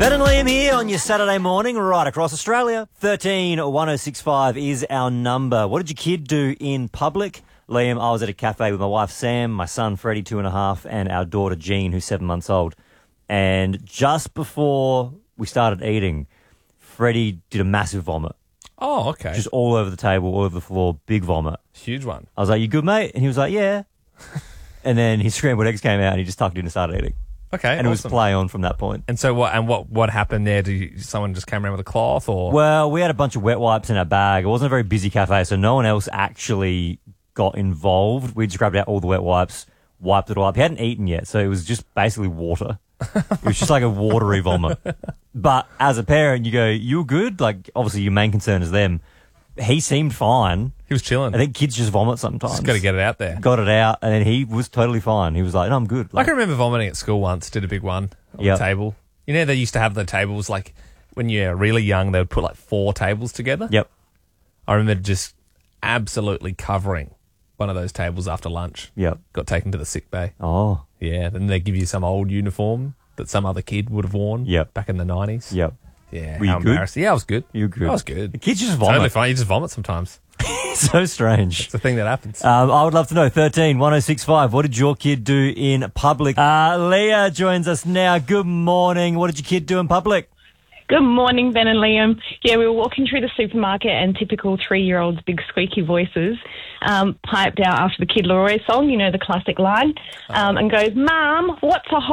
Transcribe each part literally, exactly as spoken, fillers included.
Ben and Liam here on your Saturday morning right across Australia. thirteen one oh six five is our number. What did your kid do in public? Liam, I was at a cafe with my wife Sam, my son Freddie, two and a half, and our daughter Jean, who's seven months old. And just before we started eating, Freddie did a massive vomit. Oh, okay. Just all over the table, all over the floor, big vomit. Huge one. I was like, you good, mate? And he was like, yeah. And then his scrambled eggs came out and he just tucked in and started eating. Okay, And awesome. it was play on from that point. And so what? And what? What happened there? Did you, someone just came around with a cloth, or? Well, we had a bunch of wet wipes in our bag. It wasn't a very busy cafe, so no one else actually got involved. We just grabbed out all the wet wipes, wiped it all up. He hadn't eaten yet, so it was just basically water. It was just like a watery vomit. But as a parent, you go, "You're good." Like, obviously, your main concern is them. He seemed fine. He was chilling. I think kids just vomit sometimes. Just got to get it out there. Got it out, and then he was totally fine. He was like, "No, I'm good." I can remember vomiting at school once. Did a big one on Yep. the table. You know, they used to have the tables like when you're really young. They would put like four tables together. Yep. I remember just absolutely covering one of those tables after lunch. Yep. Got taken to the sick bay. Oh. Yeah. Then they give you some old uniform that some other kid would have worn. Yep. Back in the nineties. Yep. Yeah. Were you how good? embarrassing. Yeah, I was good. You were good. I was good. The kids just vomit. Totally fine. You just vomit sometimes. So strange. It's a thing that happens. Um, I would love to know, thirteen one oh six five, what did your kid do in public? Uh, Leah joins us now. Good morning. What did your kid do in public? Good morning, Ben and Liam. Yeah, we were walking through the supermarket and typical three-year-olds' big squeaky voices um, piped out after the Kid Leroy song, you know, the classic line, um, and goes, "Mum, what's a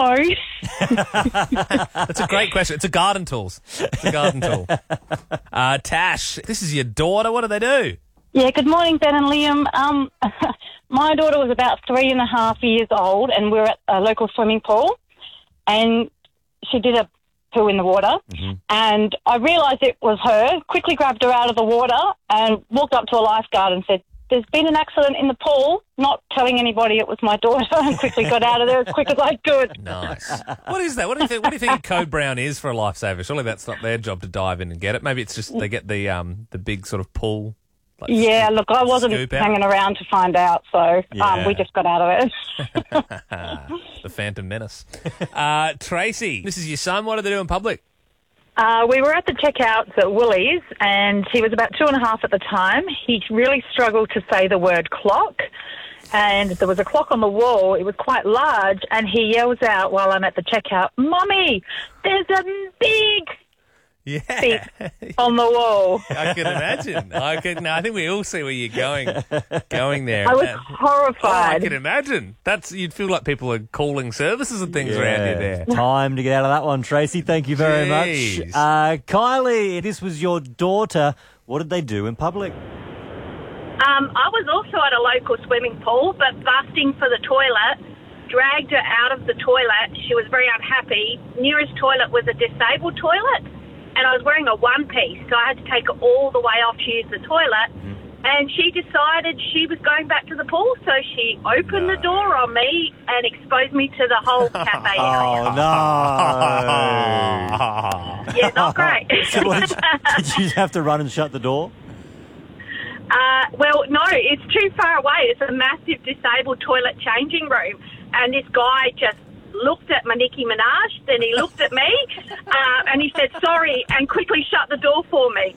hoe?" That's a great question. It's a garden tools. It's a garden tool. Uh, Tash, this is your daughter. What do they do? Yeah, good morning, Ben and Liam. Um, my daughter was about three and a half years old, and we were at a local swimming pool, and she did a poo in the water, Mm-hmm. and I realised it was her, quickly grabbed her out of the water and walked up to a lifeguard and said, "There's been an accident in the pool," not telling anybody it was my daughter, and quickly got out of there as quick as I could. Nice. What is that? What do you think? What do you think a code brown is for a lifesaver? Surely that's not their job to dive in and get it. Maybe it's just they get the um the big sort of pull. Like Yeah, scoop- look, I wasn't scoop out. hanging around to find out, so Yeah. um, we just got out of it. The Phantom Menace. Uh, Tracy, this is your son. What do they do in public? Uh, we were at the checkouts at Woolies, and he was about two and a half at the time. He really struggled to say the word clock, and there was a clock on the wall. It was quite large, and he yells out while I'm at the checkout, "Mummy, there's a big Yeah, beep on the wall." I can imagine. I can. No, I think we all see where you're going. Going there. I was That- Oh, I horrified. can imagine. That's you'd feel like people are calling services and things around you there. Time to get out of that one, Tracy. Thank you very Jeez. much. Uh, Kylie, this was your daughter. What did they do in public? Um, I was also at a local swimming pool, but busting for the toilet, dragged her out of the toilet. She was very unhappy. Nearest toilet was a disabled toilet, and I was wearing a one-piece, so I had to take her all the way off to use the toilet. Mm-hmm. And she decided she was going back to the pool, so she opened the door on me and exposed me to the whole cafe area. Oh, no. Yeah, not great. So what did, you, did you have to run and shut the door? Uh, well, no, it's too far away. It's a massive disabled toilet changing room. And this guy just looked at my Nicki Minaj, then he looked at me, uh, and he said, "Sorry," and quickly shut the door for me.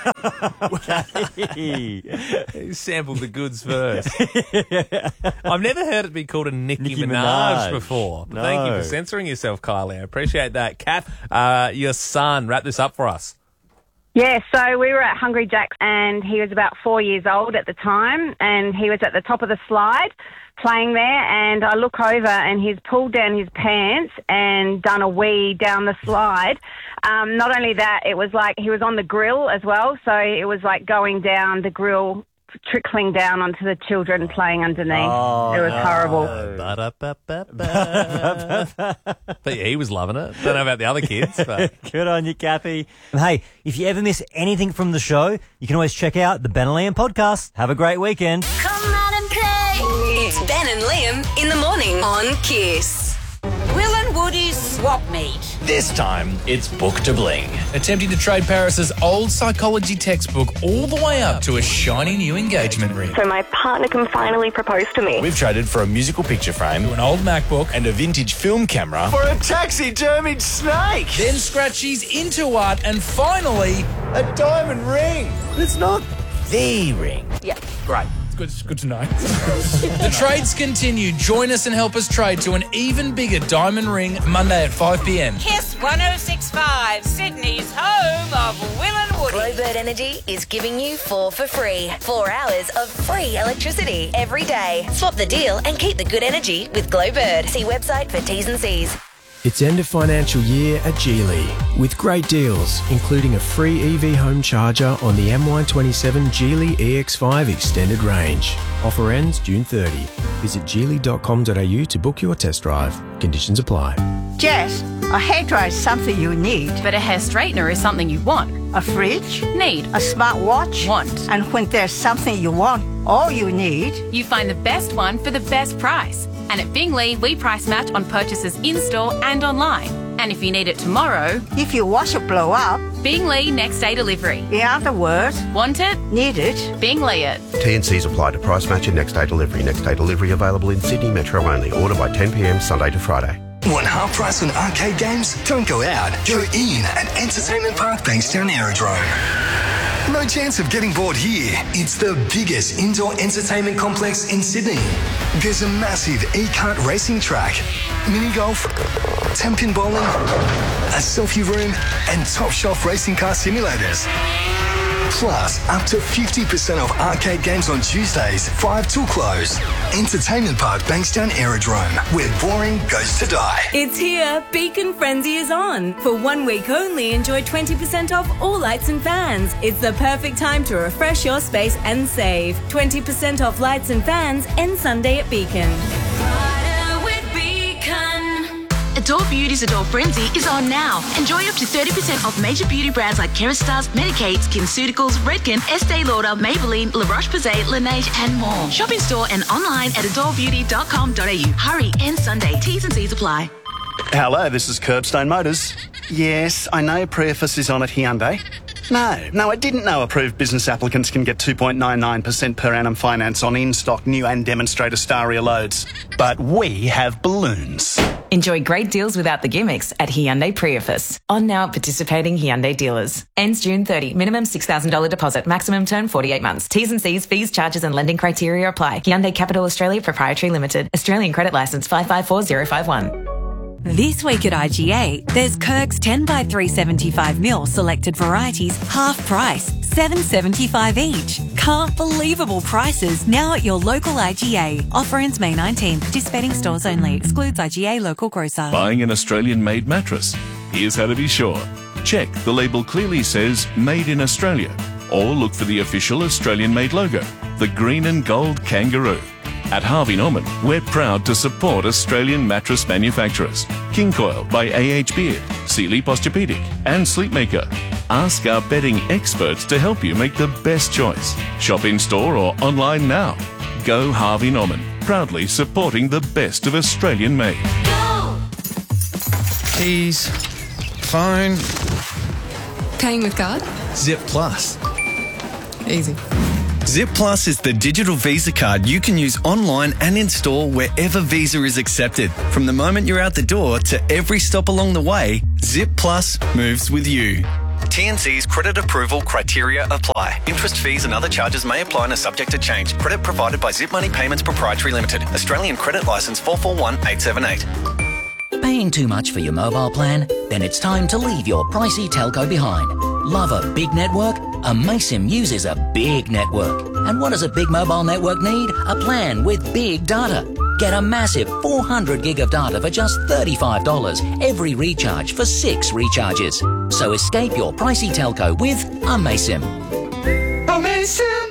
He sampled the goods first. I've never heard it be called a Nicki, Nicki Minaj, Minaj. before. But Thank you No. for censoring yourself, Kylie. I appreciate that. Kath, uh, your son, wrap this up for us. Yeah, so we were at Hungry Jack's, and he was about four years old at the time, and he was at the top of the slide playing there, and I look over and he's pulled down his pants and done a wee down the slide. Um, not only that, it was like he was on the grill as well, so it was like going down the grill, trickling down onto the children playing underneath. Oh, it was no. horrible. Ba-da-ba-ba-ba. But yeah, he was loving it. Don't know about the other kids, but Good on you, Kathy. Hey, if you ever miss anything from the show, you can always check out the Ben and Liam podcast. Have a great weekend. Come out and play. It's Ben and Liam in the morning on Kiss. Will and Woody's Swap Meet. This time, it's Book to Bling. Attempting to trade Paris's old psychology textbook all the way up to a shiny new engagement ring. So my partner can finally propose to me. We've traded for a musical picture frame, To an old MacBook. and a vintage film camera for a taxidermied snake. Then Scratchy's into art and finally... A diamond ring. But it's not the ring. Yeah. Great. Good, it's good to know. The trades continue. Join us and help us trade to an even bigger diamond ring Monday at five p m. Kiss one oh six point five, Sydney's home of Will and Woody. Glowbird Energy is giving you four for free. Four hours of free electricity every day. Swap the deal and keep the good energy with Glowbird. See website for T's and C's. It's end of financial year at Geely with great deals, including a free E V home charger on the M Y twenty-seven Geely E X five extended range. Offer ends June thirtieth. Visit geely dot com dot a u to book your test drive. Conditions apply. Jess, a hairdryer is something you need. But a hair straightener is something you want. A fridge? Need. A smartwatch? Want. And when there's something you want, all you need... You find the best one for the best price. And at Bingley, we price match on purchases in-store and online. And if you need it tomorrow... If your washer blow up... Bingley next day delivery. In other words... Want it? Need it? Bingley it. T and C's apply to price match and next day delivery. Next day delivery available in Sydney Metro only. Order by ten p m Sunday to Friday. Want half price on arcade games? Don't go out. Go in at Entertainment Park Bankstown Aerodrome. No chance of getting bored here. It's the biggest indoor entertainment complex in Sydney. There's a massive e-kart racing track, mini golf, ten-pin bowling, a selfie room, and top shelf racing car simulators. Plus, up to fifty percent off arcade games on Tuesdays, five till close. Entertainment Park Bankstown Aerodrome, where boring goes to die. It's here. Beacon Frenzy is on. For one week only, enjoy twenty percent off all lights and fans. It's the perfect time to refresh your space and save. twenty percent off lights and fans ends Sunday at Beacon. Adore Beauty's Adore Frenzy is on now. Enjoy up to thirty percent off major beauty brands like Kerastase, Medicaid, SkinCeuticals, Redken, Estee Lauder, Maybelline, La Roche-Posay, Laneige and more. Shop in store and online at adore beauty dot com dot a u. Hurry, end Sunday. T's and C's apply. Hello, this is Curbstone Motors. Yes, I know Prius is on at Hyundai. No, no, I didn't know approved business applicants can get two point nine nine percent per annum finance on in-stock new and demonstrator Staria loads. But we have balloons. Enjoy great deals without the gimmicks at Hyundai Prius. On now at participating Hyundai dealers. Ends June thirtieth. Minimum six thousand dollars deposit. Maximum term forty-eight months. T's and C's, fees, charges and lending criteria apply. Hyundai Capital Australia Proprietary Limited. Australian credit licence five five four zero five one. This week at I G A, there's Kirk's ten by three seventy-five mil selected varieties, half price, seven seventy-five each. Can't believable prices now at your local I G A. Offer ends May nineteenth. Participating stores only. Excludes I G A local grocer. Buying an Australian-made mattress? Here's how to be sure. Check the label clearly says Made in Australia, or look for the official Australian-made logo, the green and gold kangaroo. At Harvey Norman, we're proud to support Australian mattress manufacturers. King Coil by A H Beard, Sealy Posturepedic and Sleepmaker. Ask our bedding experts to help you make the best choice. Shop in-store or online now. Go Harvey Norman, proudly supporting the best of Australian-made. Keys, phone. Paying with card? Zip Plus. Easy. Zip Plus is the digital Visa card you can use online and in-store wherever Visa is accepted. From the moment you're out the door to every stop along the way, Zip Plus moves with you. T and C's credit approval criteria apply. Interest, fees and other charges may apply and are subject to change. Credit provided by Zip Money Payments Proprietary Limited. Australian credit licence four four one eight seven eight. Paying too much for your mobile plan? Then it's time to leave your pricey telco behind. Love a big network? Amaysim uses a big network. And what does a big mobile network need? A plan with big data. Get a massive four hundred gig of data for just thirty-five dollars every recharge for six recharges. So escape your pricey telco with Amaysim. Amaysim!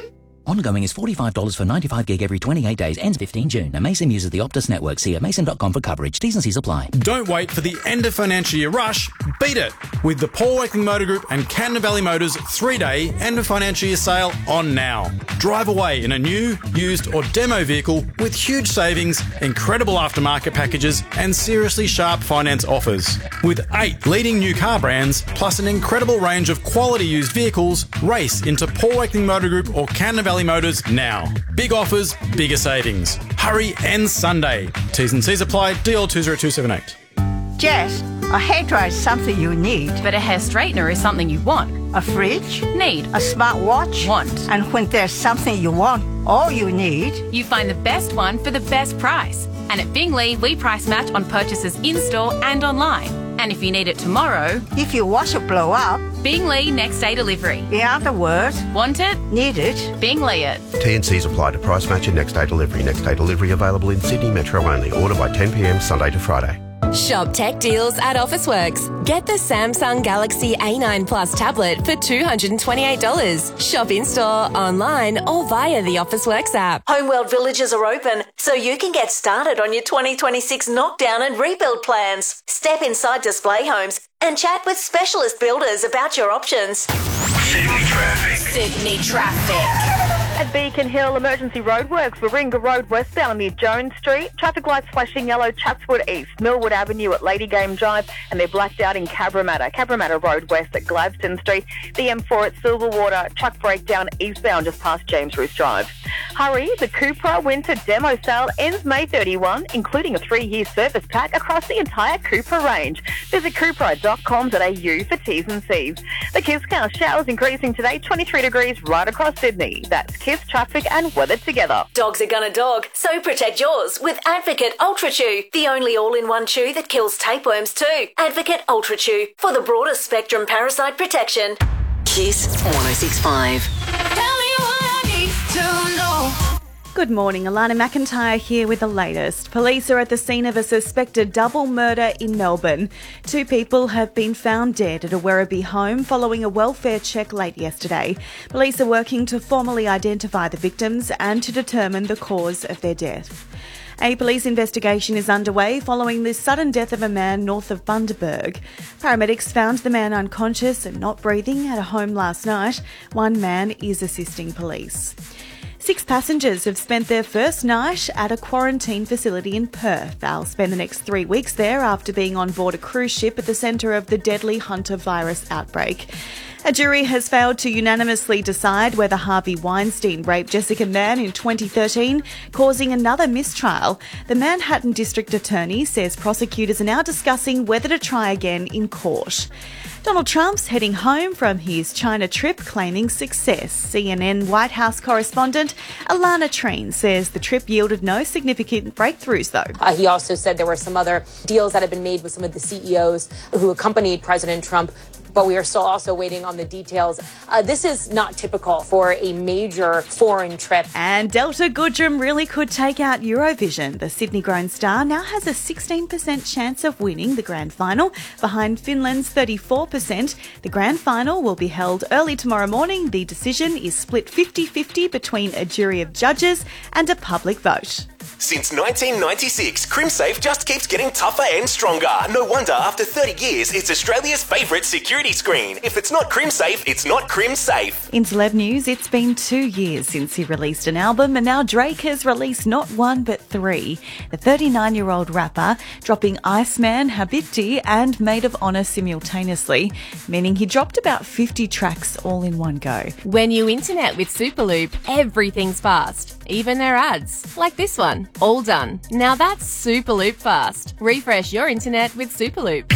Ongoing is forty-five dollars for ninety-five gig every twenty-eight days. Ends fifteenth June. A Mason uses the Optus network. See at mason dot com for coverage. T's and C's apply. Don't wait for the end of financial year rush. Beat it with the Paul Wakeling Motor Group and Cannon Valley Motors three-day end of financial year sale on now. Drive away in a new, used or demo vehicle with huge savings, incredible aftermarket packages and seriously sharp finance offers. With eight leading new car brands plus an incredible range of quality used vehicles, race into Paul Wakeling Motor Group or Cannon Valley Motors now. Big offers, bigger savings. Hurry, ends Sunday. T's and C's apply. D L two zero two seven eight. Jess, a hairdryer is something you need. But a hair straightener is something you want. A fridge? Need. A smartwatch? Want. And when there's something you want, all you need... You find the best one for the best price. And at Bingley, we price match on purchases in-store and online. And if you need it tomorrow... If your washer blow up... Bingley next day delivery. In other words... Want it? Need it? Bingley it. T and C's apply to price match and next day delivery. Next day delivery available in Sydney Metro only. Order by ten p m Sunday to Friday. Shop tech deals at Officeworks. Get the Samsung Galaxy A nine Plus tablet for two hundred twenty-eight dollars. Shop in-store, online or via the Officeworks app. Homeworld Villages are open, so you can get started on your twenty twenty-six knockdown and rebuild plans. Step inside Display Homes and chat with specialist builders about your options. Sydney traffic. Sydney traffic. At Beacon Hill, emergency roadworks, Warringah Road westbound near Jones Street. Traffic lights flashing yellow, Chatswood East, Millwood Avenue at Lady Game Drive, and they're blacked out in Cabramatta. Cabramatta Road west at Gladstone Street. The M four at Silverwater, truck breakdown eastbound just past James Roos Drive. Hurry, the Cupra Winter Demo Sale ends May thirty-first, including a three-year service pack across the entire Cupra range. Visit cupra dot com dot a u for T's and C's. The Kiss Count showers increasing today, twenty-three degrees right across Sydney. That's Kiss traffic and weather together. Dogs are gonna dog, so protect yours with Advocate Ultra Chew, the only all-in-one chew that kills tapeworms too. Advocate Ultra Chew for the broadest spectrum parasite protection. Kiss one oh six point five. Tell me what I need to know. Good morning, Alana McIntyre here with the latest. Police are at the scene of a suspected double murder in Melbourne. Two people have been found dead at a Werribee home following a welfare check late yesterday. Police are working to formally identify the victims and to determine the cause of their death. A police investigation is underway following the sudden death of a man north of Bundaberg. Paramedics found the man unconscious and not breathing at a home last night. One man is assisting police. Six passengers have spent their first night at a quarantine facility in Perth. They'll spend the next three weeks there after being on board a cruise ship at the centre of the deadly Hunter virus outbreak. A jury has failed to unanimously decide whether Harvey Weinstein raped Jessica Mann in twenty thirteen, causing another mistrial. The Manhattan District Attorney says prosecutors are now discussing whether to try again in court. Donald Trump's heading home from his China trip, claiming success. C N N White House correspondent Alana Treen says the trip yielded no significant breakthroughs, though. Uh, he also said there were some other deals that had been made with some of the C E Os who accompanied President Trump, but we are still also waiting on the details. Uh, this is not typical for a major foreign trip. And Delta Goodrem really could take out Eurovision. The Sydney-grown star now has a sixteen percent chance of winning the grand final, behind Finland's thirty-four percent. The grand final will be held early tomorrow morning. The decision is split fifty-fifty between a jury of judges and a public vote. Since nineteen ninety-six, CrimSafe just keeps getting tougher and stronger. No wonder after thirty years, it's Australia's favourite security screen. If it's not CrimSafe, it's not CrimSafe. In celeb news, it's been two years since he released an album, and now Drake has released not one but three. The thirty-nine-year-old rapper dropping Iceman, Habibti and Maid of Honour simultaneously, meaning he dropped about fifty tracks all in one go. When you internet with Superloop, everything's fast, even their ads, like this one. All done. Now that's Superloop fast. Refresh your internet with Superloop.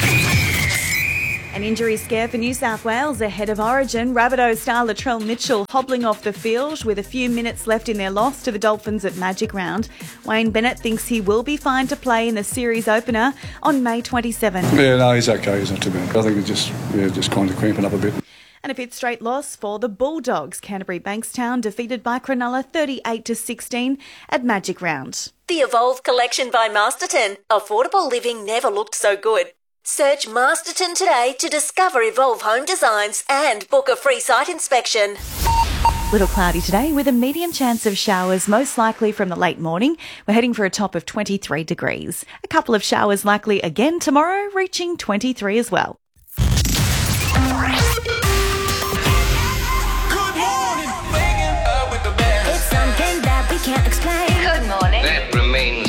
An injury scare for New South Wales ahead of Origin. Rabbitohs star Latrell Mitchell hobbling off the field with a few minutes left in their loss to the Dolphins at Magic Round. Wayne Bennett thinks he will be fine to play in the series opener on May twenty-seventh. Yeah, no, he's okay. He's not too bad. I think it's just, yeah, just kind of cramping up a bit. And a fifth straight loss for the Bulldogs. Canterbury Bankstown defeated by Cronulla thirty-eight to sixteen at Magic Round. The Evolve Collection by Masterton. Affordable living never looked so good. Search Masterton today to discover Evolve home designs and book a free site inspection. Little cloudy today with a medium chance of showers, most likely from the late morning. We're heading for a top of twenty-three degrees. A couple of showers likely again tomorrow, reaching twenty-three as well.